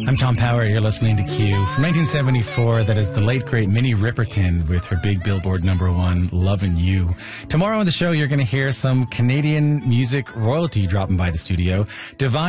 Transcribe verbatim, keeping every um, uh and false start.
I'm Tom Power. You're listening to Q. From nineteen seventy-four, that is the late, great Minnie Riperton with her big Billboard number one, Lovin' You. Tomorrow on the show, you're going to hear some Canadian music royalty dropping by the studio. Divine